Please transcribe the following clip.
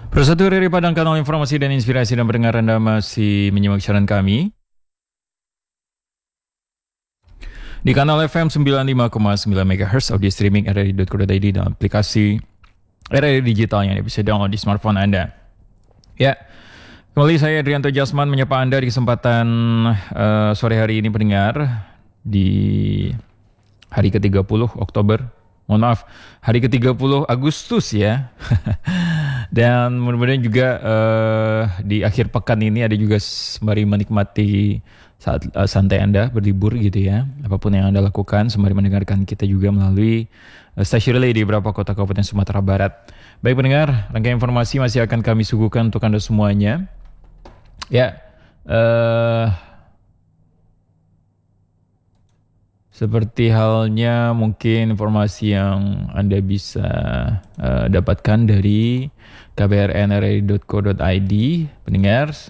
Persatu dari Padang, kanal informasi dan inspirasi, dan pendengar Anda masih menyimak siaran kami di kanal FM 95,9 MHz, audio streaming rri.co.id, dan aplikasi RRI Digital yang bisa download di smartphone Anda. Ya, kembali saya Adrianto Jasman menyapa Anda di kesempatan sore hari ini pendengar, di hari ke-30 Oktober. Mohon maaf, hari ke-30 Agustus ya. Dan mudah-mudahan juga di akhir pekan ini ada juga sembari menikmati saat santai Anda berlibur gitu ya. Apapun yang Anda lakukan sembari mendengarkan kita juga melalui stasiun relay di beberapa kota kabupaten Sumatera Barat. Baik pendengar, rangkaian informasi masih akan kami suguhkan untuk Anda semuanya. Ya, seperti halnya mungkin informasi yang Anda bisa dapatkan dari kbrnri.co.id, pendengar.